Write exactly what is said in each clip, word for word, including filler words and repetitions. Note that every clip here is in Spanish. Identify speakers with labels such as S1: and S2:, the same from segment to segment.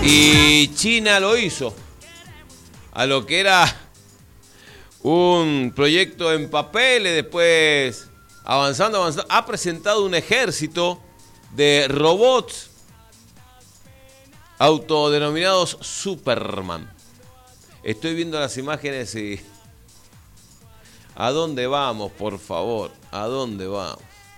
S1: Y China lo hizo. A lo que era un proyecto en papeles, después avanzando, avanzando. Ha presentado un ejército de robots autodenominados Superman. Estoy viendo las imágenes y... ¿A dónde vamos, por favor? ¿A dónde vamos?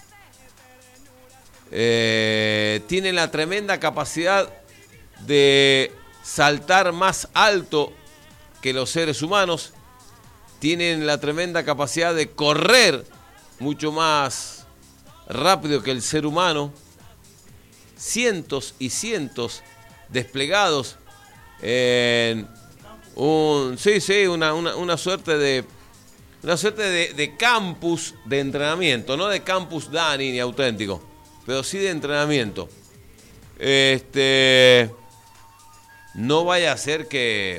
S1: Eh, tienen la tremenda capacidad de saltar más alto que los seres humanos. Tienen la tremenda capacidad de correr mucho más rápido que el ser humano. Cientos y cientos desplegados en un, sí, sí, una, una, una suerte de una suerte de, de campus de entrenamiento, no de campus Dani ni auténtico, pero sí de entrenamiento. Este, no vaya a ser que,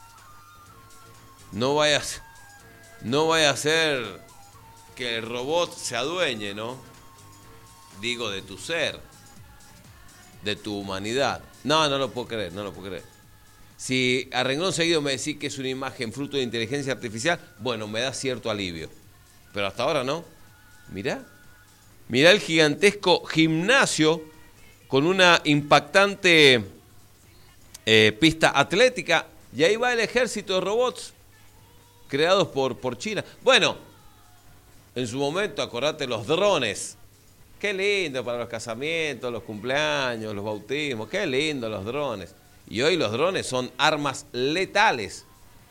S1: no vaya, no vaya a ser que el robot se adueñe, ¿no? Digo, de tu ser, de tu humanidad. No, no lo puedo creer, no lo puedo creer. Si a renglón seguido me decís que es una imagen fruto de inteligencia artificial, bueno, me da cierto alivio. Pero hasta ahora no. Mirá. Mirá el gigantesco gimnasio con una impactante eh, pista atlética. Y ahí va el ejército de robots creados por, por China. Bueno, en su momento, acordate, los drones. Qué lindo para los casamientos, los cumpleaños, los bautismos. Qué lindo los drones. Y hoy los drones son armas letales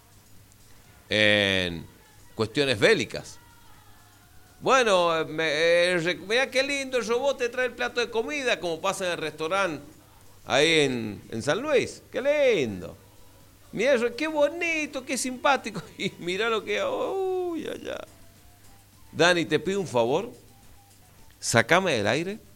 S1: en cuestiones bélicas. Bueno, me, eh, mirá qué lindo el robot te trae el plato de comida, como pasa en el restaurante ahí en, en San Luis. Qué lindo. Mirá, qué bonito, qué simpático. Y mirá lo que... Uy, allá. Dani, te pido un favor. Sácame del aire